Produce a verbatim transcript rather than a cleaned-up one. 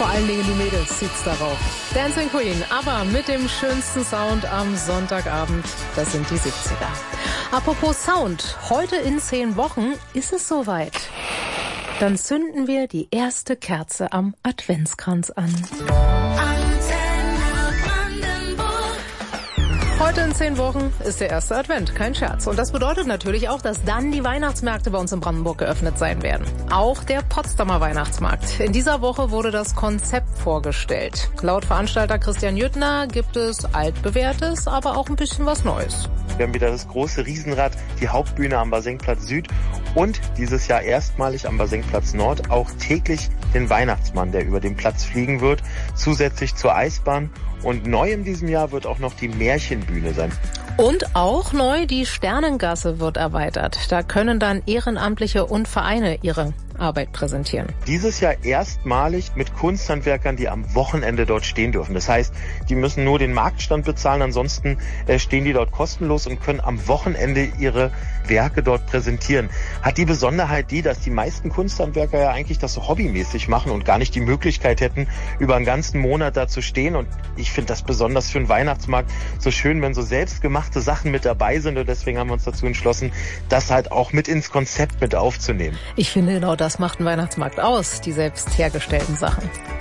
vor allen Dingen die Mädels zieht's darauf. Dancing Queen, aber mit dem schönsten Sound am Sonntagabend, das sind die siebziger. Apropos Sound, heute in zehn Wochen ist es soweit. Dann zünden wir die erste Kerze am Adventskranz an. Heute in zehn Wochen ist der erste Advent, kein Scherz. Und das bedeutet natürlich auch, dass dann die Weihnachtsmärkte bei uns in Brandenburg geöffnet sein werden. Auch der Potsdamer Weihnachtsmarkt. In dieser Woche wurde das Konzept vorgestellt. Laut Veranstalter Christian Jüttner gibt es altbewährtes, aber auch ein bisschen was Neues. Wir haben wieder das große Riesenrad, die Hauptbühne am Basenplatz Süd und dieses Jahr erstmalig am Basenplatz Nord auch täglich den Weihnachtsmann, der über den Platz fliegen wird, zusätzlich zur Eisbahn. Und neu in diesem Jahr wird auch noch die Märchenbühne sein. Und auch neu, die Sternengasse wird erweitert. Da können dann Ehrenamtliche und Vereine ihre Arbeit präsentieren. Dieses Jahr erstmalig mit Kunsthandwerkern, die am Wochenende dort stehen dürfen. Das heißt, die müssen nur den Marktstand bezahlen, ansonsten äh, stehen die dort kostenlos und können am Wochenende ihre Werke dort präsentieren. Hat die Besonderheit die, dass die meisten Kunsthandwerker ja eigentlich das so hobbymäßig machen und gar nicht die Möglichkeit hätten, über einen ganzen Monat da zu stehen. Und ich finde das besonders für einen Weihnachtsmarkt so schön, wenn so selbstgemachte Sachen mit dabei sind. Und deswegen haben wir uns dazu entschlossen, das halt auch mit ins Konzept mit aufzunehmen. Ich finde, genau das macht einen Weihnachtsmarkt aus, die selbst hergestellten Sachen.